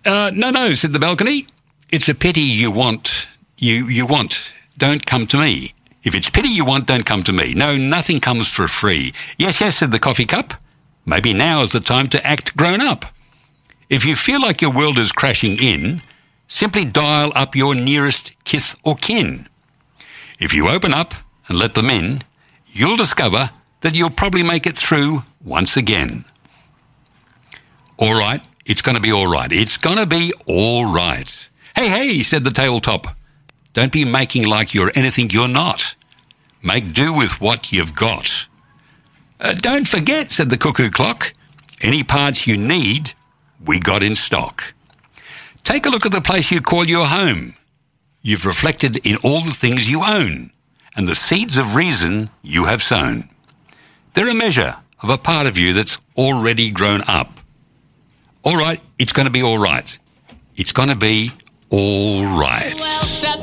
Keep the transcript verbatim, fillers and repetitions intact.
Uh, no, no, said the balcony. It's a pity you want, you, you want. Don't come to me. If it's pity you want, don't come to me. No, nothing comes for free. Yes, yes, said the coffee cup. Maybe now is the time to act grown up. If you feel like your world is crashing in, simply dial up your nearest kith or kin. If you open up and let them in, you'll discover that you'll probably make it through once again. All right, it's going to be all right. It's going to be all right. Hey, hey, said the tabletop. Don't be making like you're anything you're not. Make do with what you've got. Uh, don't forget, said the cuckoo clock, any parts you need, we got in stock. Take a look at the place you call your home. You've reflected in all the things you own and the seeds of reason you have sown. They're a measure of a part of you that's already grown up. All right, it's going to be all right. It's going to be all right.